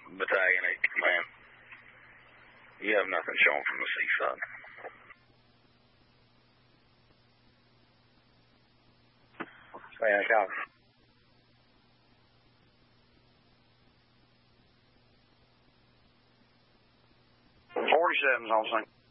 Battalion 8 Command. You have nothing shown from the seaside. Yeah, copy. 47's on scene.